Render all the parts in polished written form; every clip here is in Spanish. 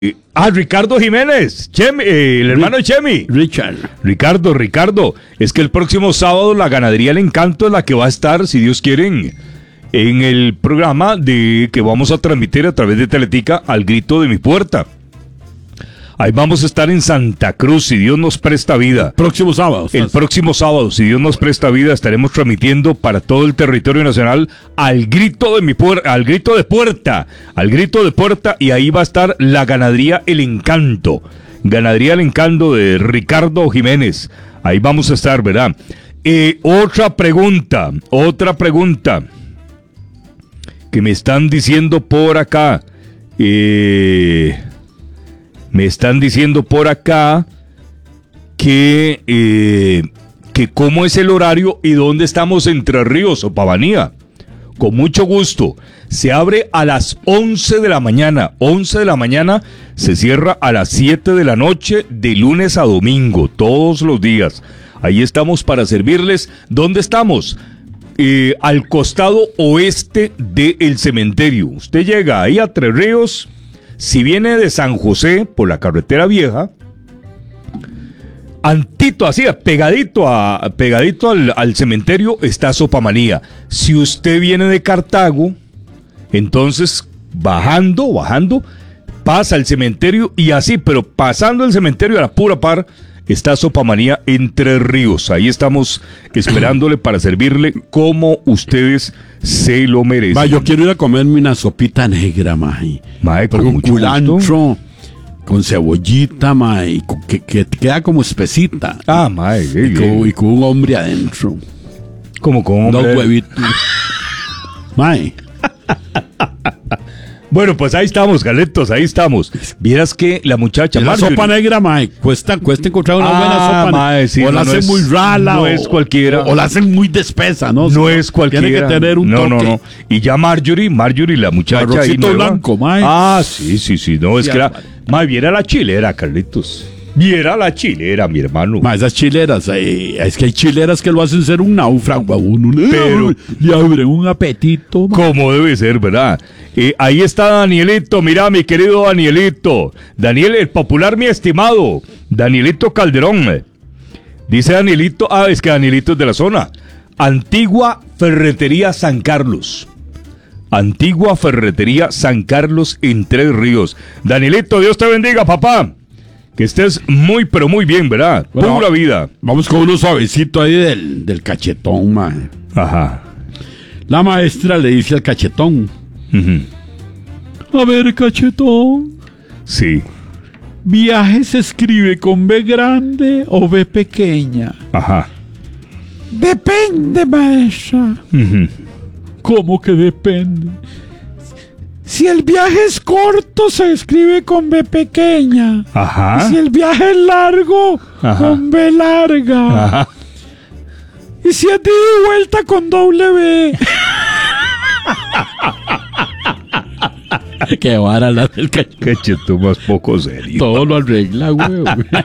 Ricardo Jiménez, el hermano de Chemi. Ricardo, es que el próximo sábado la ganadería El Encanto es la que va a estar, si Dios quiere, en el programa que vamos a transmitir a través de Teletica, Al Grito de mi Puerta. Ahí vamos a estar en Santa Cruz, si Dios nos presta vida. El próximo sábado, si Dios nos presta vida, estaremos transmitiendo para todo el territorio nacional al grito de puerta, y ahí va a estar la ganadería El Encanto. Ganadería El Encanto de Ricardo Jiménez. Ahí vamos a estar, ¿verdad? Otra pregunta que me están diciendo por acá. Me están diciendo por acá que cómo es el horario y dónde estamos Entre Ríos o Pavanía. Con mucho gusto. Se abre a las 11 de la mañana. 11 de la mañana, se cierra a las 7 de la noche, de lunes a domingo, todos los días. Ahí estamos para servirles. ¿Dónde estamos? Al costado oeste del cementerio. Usted llega ahí a Tres Ríos. Si viene de San José por la carretera vieja, antito, así, pegadito al cementerio está Sopamanía. Si usted viene de Cartago, entonces bajando, pasa al cementerio y así, pero pasando el cementerio a la pura par, está Sopamanía Entre Ríos. Ahí estamos esperándole para servirle como ustedes se lo merecen. Yo quiero ir a comerme una sopita negra, mae, con culantro, con cebollita, mae, que queda como espesita. Y con un hombre adentro. Como con un hombre. 2 huevitos. Mae. Bueno, pues ahí estamos, Carlitos, ahí estamos. Vieras que la muchacha... La sopa negra, mae, cuesta encontrar una buena sopa mae, sí, o la hacen muy rala. No es cualquiera. O la hacen muy espesa, ¿no? No es cualquiera. Tiene que tener un toque. No. Y ya Marjorie, la muchacha ahí nueva. Blanco, mae. Sí. No, es que mae, viera la chilera, Carlitos. Viera la chilera, mi hermano. Esas chileras, es que hay chileras que lo hacen ser un náufrago a uno. Pero le abren un apetito. Como debe ser, ¿verdad? Ahí está Danielito, mira, mi querido Danielito. Daniel, el popular, mi estimado. Danielito Calderón. Dice Danielito, es que Danielito es de la zona. Antigua Ferretería San Carlos. Antigua Ferretería San Carlos, Entre Ríos. Danielito, Dios te bendiga, papá. Que estés muy, pero muy bien, ¿verdad? Bueno, pura vida. Vamos con uno suavecito ahí del cachetón, mae. Ajá. La maestra le dice al cachetón. A ver, cachetón. Sí. ¿Viaje se escribe con B grande o B pequeña? Ajá. Depende, maestra. ¿Cómo que depende? Si el viaje es corto, se escribe con B pequeña. Ajá. Y si el viaje es largo, con B larga. Ajá. Y si es de ida y vuelta, con doble B. Qué vara la del cachetón, más poco serio. Todo lo arregla, güey.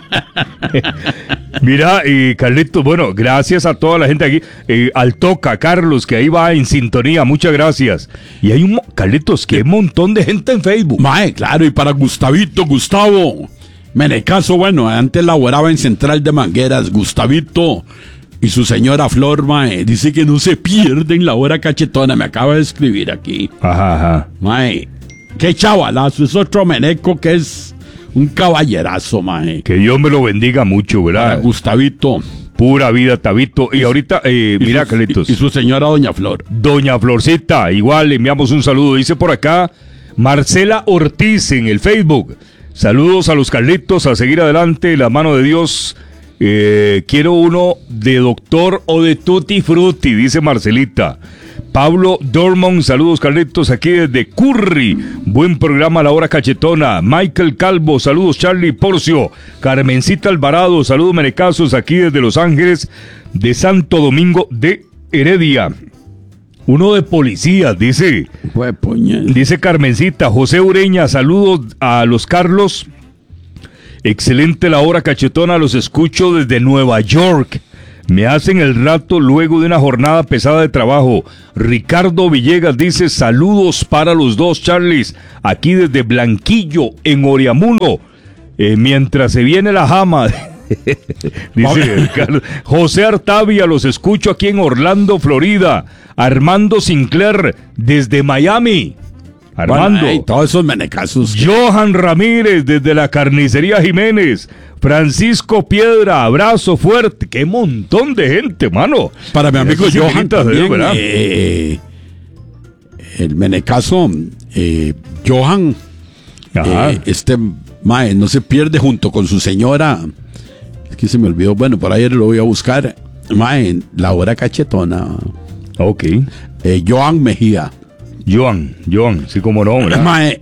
Mira, Carlitos, bueno, gracias a toda la gente aquí. Al Toca, Carlos, que ahí va en sintonía, muchas gracias. Y hay Carlitos, que hay un montón de gente en Facebook. Mae, claro, y para Gustavo Menecaso, bueno, antes laboraba en Central de Mangueras. Gustavito y su señora Flor, mae, dice que no se pierden la hora cachetona, me acaba de escribir aquí. Ajá. Mae, qué chavalazo, es otro meneco que es un caballerazo, mae. Que Dios me lo bendiga mucho, ¿verdad? Para Gustavito. Pura vida, Tabito. Y ahorita, mira, Carlitos. Y su señora Doña Flor. Doña Florcita, igual le enviamos un saludo. Dice por acá, Marcela Ortiz en el Facebook. Saludos a los Carlitos, a seguir adelante, la mano de Dios. Quiero uno de doctor o de Tutti Frutti, dice Marcelita. Pablo Dormont, saludos Carlitos, aquí desde Curry. Buen programa a la hora cachetona. Michael Calvo, saludos Charlie Porcio. Carmencita Alvarado, saludos Menecasos, aquí desde Los Ángeles de Santo Domingo de Heredia. Uno de policías, dice. Dice Carmencita. José Ureña, saludos a los Carlos. Excelente la hora cachetona, los escucho desde Nueva York. Me hacen el rato luego de una jornada pesada de trabajo. Ricardo Villegas dice, saludos para los dos, Charlies, aquí desde Blanquillo, en Oriamuno, mientras se viene la jama. Dice Ricardo. José Artavia, los escucho aquí en Orlando, Florida. Armando Sinclair, desde Miami. Armando. Bueno, todos esos menecazos. Johan Ramírez, desde la Carnicería Jiménez. Francisco Piedra, abrazo fuerte. Qué montón de gente, mano. Para mi amigo Johan también, el menecazo Johan, mae, no se pierde junto con su señora. Es que se me olvidó, bueno, por ahí lo voy a buscar. Mae, la hora cachetona. Ok. Johan Mejía. Johan, sí, como no, ¿verdad? Mae,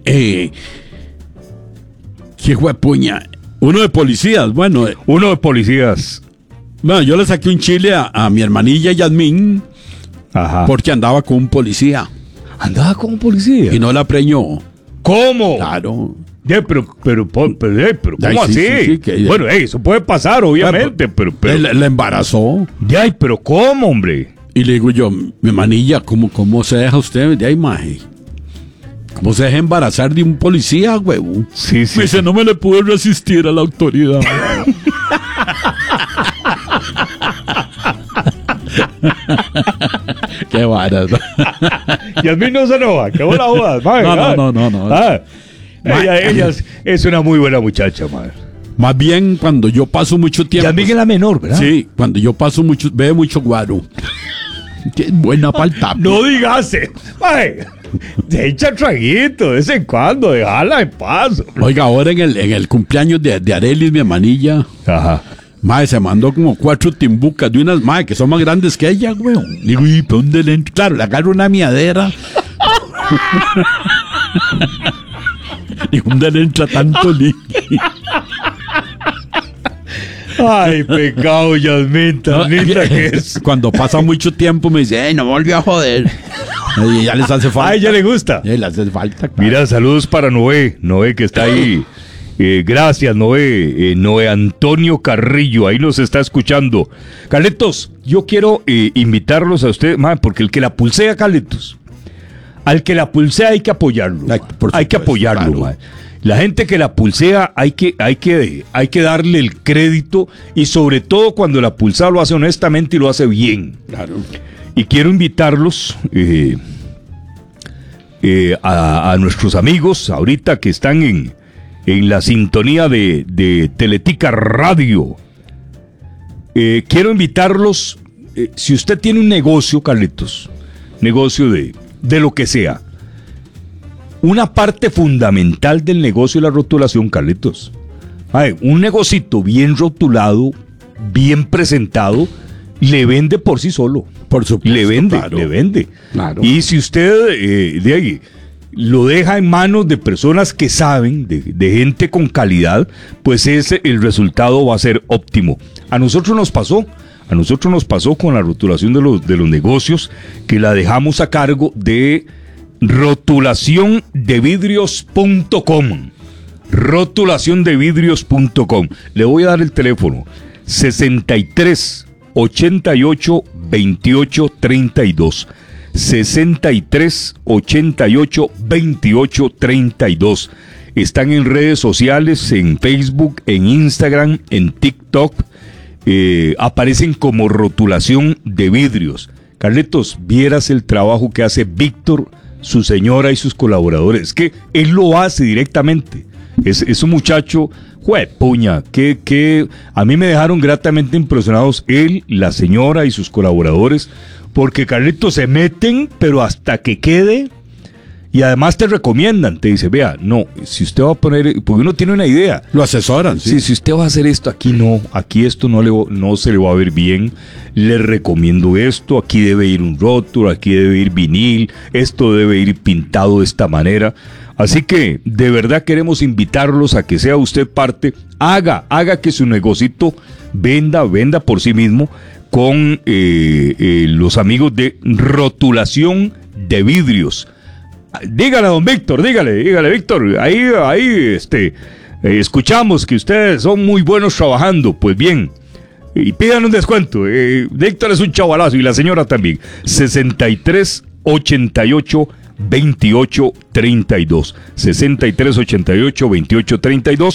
qué huepuña. Uno de policías. Bueno, yo le saqué un chile a mi hermanilla Yasmín. Ajá. Porque andaba con un policía. ¿Andaba con un policía? Y no la preñó. ¿Cómo? Claro. Pero ¿cómo Ay, así? Sí, bueno, eso puede pasar, obviamente, pero... La embarazó. Pero ¿cómo, hombre? Y le digo yo, mi hermanilla, ¿cómo se deja usted de ahí, maje? ¿Cómo se deja embarazar de un policía, huevo? Sí. Me dice, no me le pude resistir a la autoridad. Qué varas. Yasmín no se enoja, qué buena joda. No. Ella es una muy buena muchacha, madre. Más bien cuando yo paso mucho tiempo. Yasmín es la menor, ¿verdad? Sí, cuando yo paso mucho, veo mucho guaro. Qué buena palta. No digas, te echa traguito de vez en cuando, déjala en paz. Oiga, ahora en el cumpleaños de Arelis, mi hermanilla. Ajá. Mae, se mandó como 4 timbucas de unas mae que son más grandes que ella, güey. Digo, ¿y para dónde le entro? Claro, le agarro una miadera. ¿Y dónde le entra tanto líquido? Ay, pecado, Yasmín, tan linda que es. Cuando pasa mucho tiempo me dice, no me volvió a joder. Y ya les hace falta. Ay, ya le gusta. Le hace falta. Claro. Mira, saludos para Noé que está ahí. Gracias, Noé. Noé Antonio Carrillo, ahí nos está escuchando. Carlitos, yo quiero invitarlos a ustedes, porque el que la pulsea, Carlitos, al que la pulsea hay que apoyarlo. Hay que apoyarlo, claro. La gente que la pulsea hay que darle el crédito, y sobre todo cuando la pulsea lo hace honestamente y lo hace bien. Claro. Y quiero invitarlos a nuestros amigos ahorita que están en la sintonía de Teletica Radio. Quiero invitarlos, si usted tiene un negocio, Carlitos, negocio de lo que sea, una parte fundamental del negocio es la rotulación, Carlitos. Un negocito bien rotulado, bien presentado, le vende por sí solo. Por supuesto, le vende. Claro. Y si usted de ahí lo deja en manos de personas que saben, de gente con calidad, pues el resultado va a ser óptimo. A nosotros nos pasó con la rotulación de los negocios, que la dejamos a cargo de rotulaciondevidrios.com. rotulaciondevidrios.com. Le voy a dar el teléfono: 63 88 28 32. 63 88 28 32. Están en redes sociales, en Facebook, en Instagram, en TikTok. Aparecen como Rotulación de Vidrios. Carlitos, vieras el trabajo que hace Víctor, su señora y sus colaboradores. Es que él lo hace directamente. Es un muchacho, puña, que a mí me dejaron gratamente impresionados él, la señora y sus colaboradores, porque Carlitos se meten, pero hasta que quede. Y además te recomiendan, te dice, vea, no, si usted va a poner, porque uno tiene una idea. Lo asesoran, sí. Si usted va a hacer esto, aquí esto no se le va a ver bien, le recomiendo esto, aquí debe ir un rótulo, aquí debe ir vinil, esto debe ir pintado de esta manera. Así que de verdad queremos invitarlos a que sea usted parte, haga que su negocito venda por sí mismo con los amigos de Rotulación de Vidrios. Dígale a don Víctor, dígale Víctor, ahí escuchamos que ustedes son muy buenos trabajando. Pues bien, Y pidan un descuento. Víctor es un chavalazo y la señora también. 6388-2832. 6388-2832.